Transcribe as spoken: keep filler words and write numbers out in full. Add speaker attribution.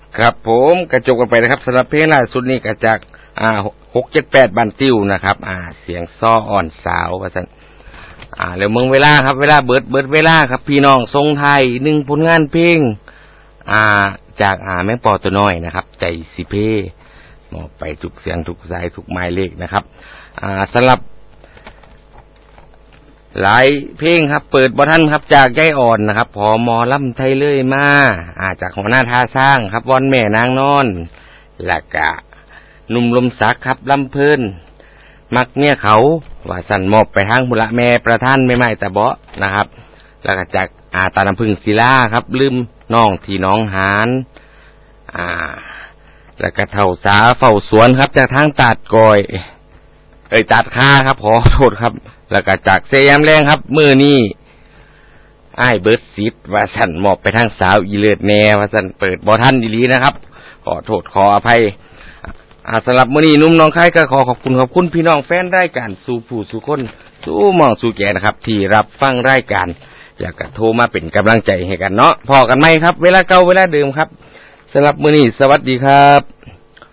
Speaker 1: ครับผมกระจกกันไปนะครับสำหรับเพลงล่าสุดนี้ก็จากอ่าหกเจ็ดแปดบันติ้วนะครับอ่าเสียงซ้ออ่อนสาวว่าซั่นอ่าแล้วเมืองเวลาครับเวลาเบิดเบิดเวลาครับพี่น้องทรงไทยหนึ่งผลงานเพลงอ่าจากอ่าแม่ปอตัวน้อยนะครับใจสิเพมอบไปทุกเสียงทุกสายทุกหมายเลขนะครับอ่าสำหรับหลายเพลงครับเปิดบ่ทันครับจากยายอ่อนนะครับพอหมอลำไทยเลยมาอ่าจากหัวหน้าท่าสร้างครับวอนแม่นางนอนแล้วก็หนุ่มลมสักครับลำเพลินมักเมียเขาว่าสั่นมอบไปทางบุระแม่ประท่านไม่ไม่แต่เบาะนะครับแล้วก็จากอาตาน้ำพึ่งศิลาครับลืมน้องที่น้องหานอ่าแล้วก็เท่าสาเฝ้าสวนครับจากทางตัดกอยเอ้ยตัดค่าครับขอโทษครับแล้วก็จากเซยามแรงครับมือนี่ไอ้เบิร์ดซิดว่าสั่นมอบไปทางสาวอีเลิศแนว่าสั่นเปิดบ่ทันดีๆนะครับขอโทษขออภัยอ่าสำหรับมื้อนี้นุ่มน้องค่ายก็ขอขอบคุณขอบคุณพี่น้องแฟนรายการสู่ผู้สู่คนสู่หม่องสู่แก่นะครับที่รับฟังรายการอยากจะโทรมาเป็นกำลังใจให้กันเนาะพอกันไหมครับเวลาเก่าเวลาเดิมครับสำหรับมื้อนี้สวัสดีครับ